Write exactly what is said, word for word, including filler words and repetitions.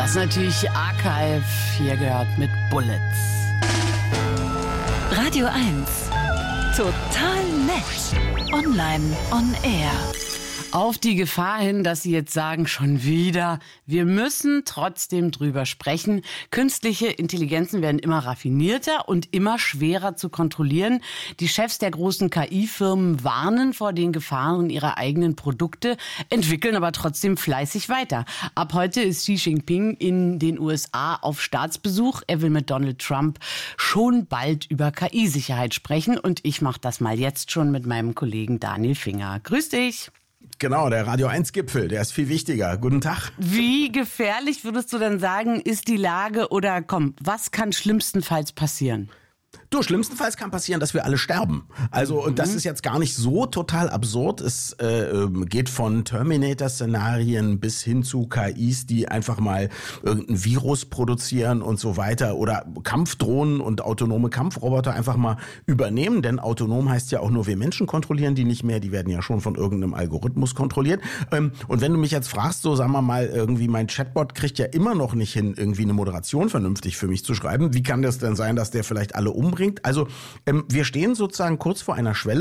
Das ist natürlich Archive. Hier gehört mit Bullets. Radio eins. Total nett. Online on air. Auf die Gefahr hin, dass Sie jetzt sagen, schon wieder, wir müssen trotzdem drüber sprechen. Künstliche Intelligenzen werden immer raffinierter und immer schwerer zu kontrollieren. Die Chefs der großen K I-Firmen warnen vor den Gefahren ihrer eigenen Produkte, entwickeln aber trotzdem fleißig weiter. Ab heute ist Xi Jinping in den U S A auf Staatsbesuch. Er will mit Donald Trump schon bald über K I-Sicherheit sprechen. Und ich mache das mal jetzt schon mit meinem Kollegen Daniel Finger. Grüß dich. Genau, der Radio eins Gipfel, der ist viel wichtiger. Guten Tag. Wie gefährlich würdest du denn sagen, ist die Lage oder komm, was kann schlimmstenfalls passieren? Du, schlimmstenfalls kann passieren, dass wir alle sterben. Also, und das ist jetzt gar nicht so total absurd. Es äh, geht von Terminator-Szenarien bis hin zu K Is, die einfach mal irgendein Virus produzieren und so weiter. Oder Kampfdrohnen und autonome Kampfroboter einfach mal übernehmen. Denn autonom heißt ja auch nur, wir Menschen kontrollieren die nicht mehr. Die werden ja schon von irgendeinem Algorithmus kontrolliert. Ähm, und wenn du mich jetzt fragst, so sagen wir mal, irgendwie mein Chatbot kriegt ja immer noch nicht hin, irgendwie eine Moderation vernünftig für mich zu schreiben. Wie kann das denn sein, dass der vielleicht alle umbringt? Also ähm, wir stehen sozusagen kurz vor einer Schwelle.